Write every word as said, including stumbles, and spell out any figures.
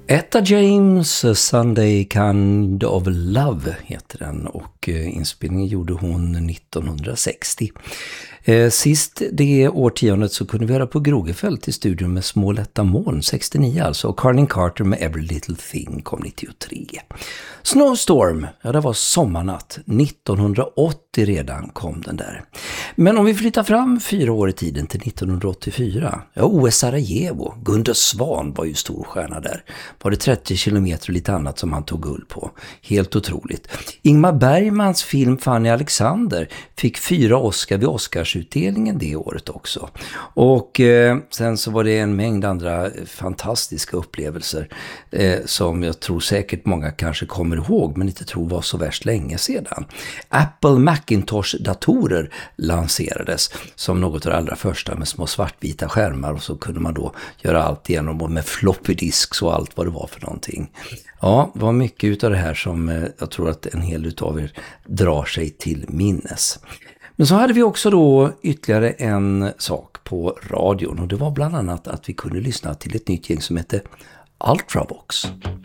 Etta James, Sunday Kind of Love heter den, och inspelningen gjorde hon nittonhundrasextio. Sist det årtiondet så kunde vi höra på Grogefält i studion med Små lätta moln sextionio alltså, och Carlin Carter med Every Little Thing kom nittiotre. Snowstorm, ja det var sommarnatt, nittonhundraåttio redan kom den där. Men om vi flyttar fram fyra år i tiden till nittonhundraåttiofyra, ja O S Sarajevo, Gunde Svan var ju storstjärna där. Var det trettio kilometer och lite annat som han tog guld på. Helt otroligt. Ingmar Bergmans film Fanny Alexander fick fyra Oscar vid Oscarsutdelningen det året också. Och eh, sen så var det en mängd andra fantastiska upplevelser eh, som jag tror säkert många kanske kommer ihåg men inte tror var så värst länge sedan. Apple Macintosh-datorer lanserades som något av det allra första med små svartvita skärmar, och så kunde man då göra allt igenom med floppy disks och allt vad det var för någonting. Ja, det var mycket av det här som eh, jag tror att en hel utav er drar sig till minnes. Men så hade vi också då ytterligare en sak på radion, och det var bland annat att vi kunde lyssna till ett nytt gäng som hette Ultravox.